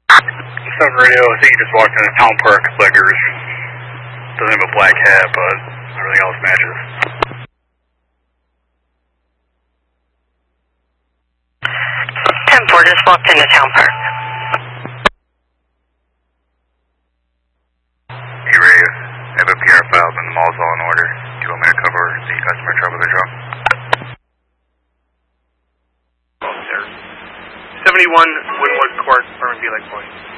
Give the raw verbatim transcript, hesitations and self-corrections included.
seven radio, I think he just walked into Town Park Slickers. Doesn't have a black hat, but everything else matches. ten four just walked into Town Park. Hey Ray, I have a P R file and the mall's all in order. Do you want me to cover the customer trouble they drop? seventy-one Woodwood Court, Furman B Lake Point.